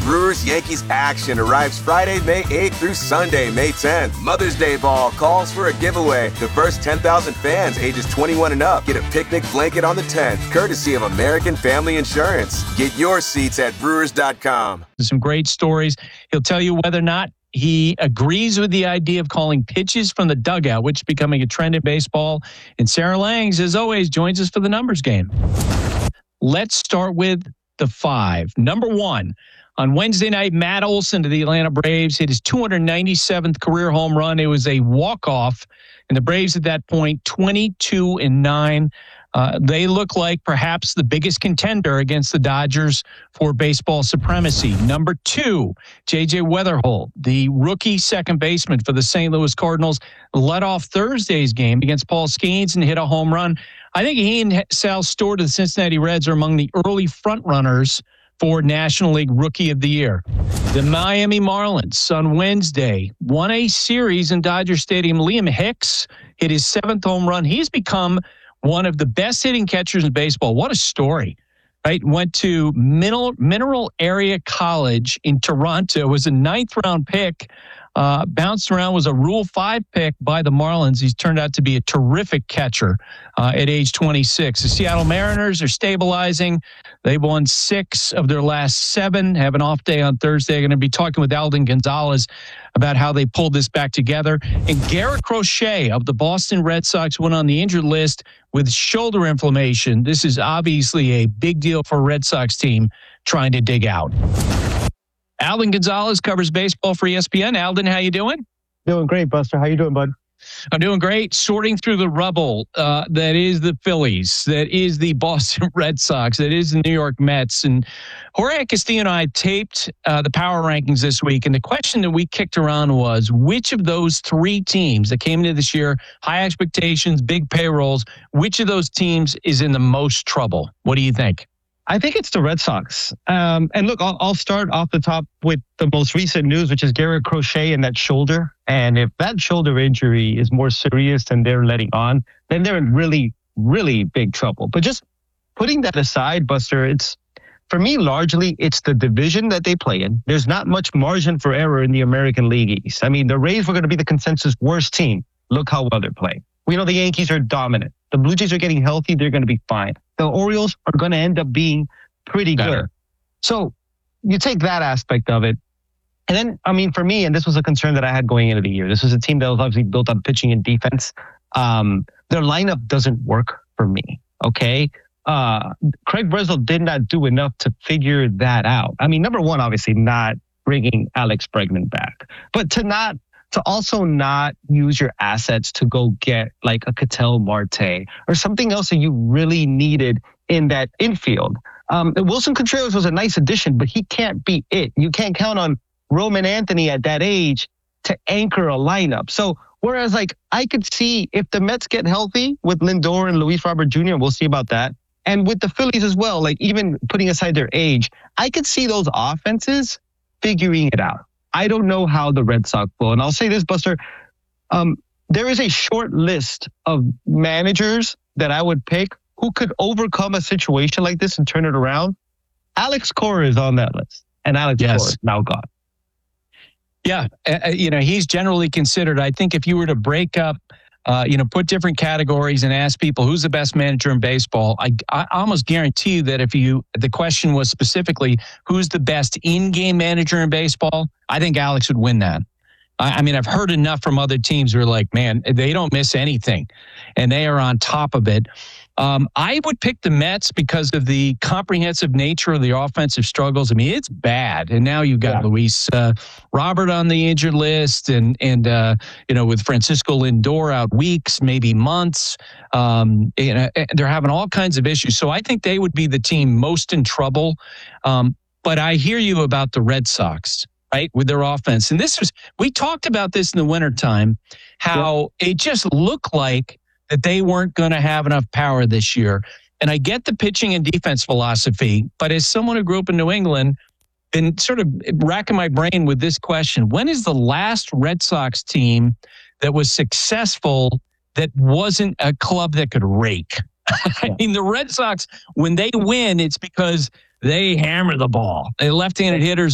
Brewers-Yankees action arrives Friday, May 8th through Sunday, May 10th. Mother's Day Ball calls for a giveaway. The first 10,000 fans ages 21 and up get a picnic blanket on the 10th, courtesy of American Family Insurance. Get your seats at Brewers.com. Some great stories. He'll tell you whether or not he agrees with the idea of calling pitches from the dugout, which is becoming a trend in baseball. And Sarah Langs, as always, joins us for the numbers game. Let's start with the 5. Number 1. On Wednesday night, Matt Olson to the Atlanta Braves hit his 297th career home run. It was a walk-off, and the Braves at that point, 22-9. They look like perhaps the biggest contender against the Dodgers for baseball supremacy. Number 2, J.J. Weatherholt, the rookie second baseman for the St. Louis Cardinals, led off Thursday's game against Paul Skeens and hit a home run. I think he and Sal Stewart of the Cincinnati Reds are among the early frontrunners for National League Rookie of the Year. The Miami Marlins on Wednesday won a series in Dodger Stadium. Liam Hicks hit his 7th home run. He's become one of the best hitting catchers in baseball. What a story, right? Went to Mineral Area College in Toronto. Was a 9th round pick. Bounced around, was a Rule 5 pick by the Marlins. He's turned out to be a terrific catcher at age 26. The Seattle Mariners are stabilizing. They've won 6 of their last 7, have an off day on Thursday. They're going to be talking with Alden Gonzalez about how they pulled this back together. And Garrett Crochet of the Boston Red Sox went on the injured list with shoulder inflammation. This is obviously a big deal for a Red Sox team trying to dig out. Alden Gonzalez covers baseball for ESPN. Alden, how you doing? Doing great, Buster. How you doing, bud? I'm doing great. Sorting through the rubble that is the Phillies, that is the Boston Red Sox, that is the New York Mets. And Jorge Castillo and I taped the power rankings this week. And the question that we kicked around was, which of those 3 teams that came into this year, high expectations, big payrolls, which of those teams is in the most trouble? What do you think? I think it's the Red Sox. And look, I'll start off the top with the most recent news, which is Garrett Crochet and that shoulder. And if that shoulder injury is more serious than they're letting on, then they're in really, really big trouble. But just putting that aside, Buster, for me, largely, it's the division that they play in. There's not much margin for error in the American League East. I mean, the Rays were going to be the consensus worst team. Look how well they're playing. We know the Yankees are dominant. The Blue Jays are getting healthy. They're going to be fine. The Orioles are going to end up being pretty good. So you take that aspect of it. And then, I mean, for me, and this was a concern that I had going into the year, this was a team that was obviously built on pitching and defense. Their lineup doesn't work for me. Okay. Craig Breslow did not do enough to figure that out. I mean, number one, obviously not bringing Alex Bregman back, but to also not use your assets to go get like a Ketel Marte or something else that you really needed in that infield. Wilson Contreras was a nice addition, but he can't be it. You can't count on Roman Anthony at that age to anchor a lineup. So whereas like I could see if the Mets get healthy with Lindor and Luis Robert Jr., we'll see about that. And with the Phillies as well, like even putting aside their age, I could see those offenses figuring it out. I don't know how the Red Sox will. And I'll say this, Buster, there is a short list of managers that I would pick who could overcome a situation like this and turn it around. Alex Cora is on that list, and Alex Cora is now gone. Yeah, he's generally considered. I think if you were to break up, put different categories and ask people who's the best manager in baseball, I almost guarantee you that the question was specifically who's the best in-game manager in baseball, I think Alex would win that. I mean, I've heard enough from other teams who are like, man, they don't miss anything, and they are on top of it. I would pick the Mets because of the comprehensive nature of the offensive struggles. I mean, it's bad. And now you've got Luis Robert on the injured list and with Francisco Lindor out weeks, maybe months. They're having all kinds of issues. So I think they would be the team most in trouble. But I hear you about the Red Sox, right, with their offense. And we talked about this in the wintertime, how it just looked like that they weren't going to have enough power this year. And I get the pitching and defense philosophy, but as someone who grew up in New England, been sort of racking my brain with this question. When is the last Red Sox team that was successful that wasn't a club that could rake? I mean, the Red Sox, when they win, it's because they hammer the ball. They left-handed hitters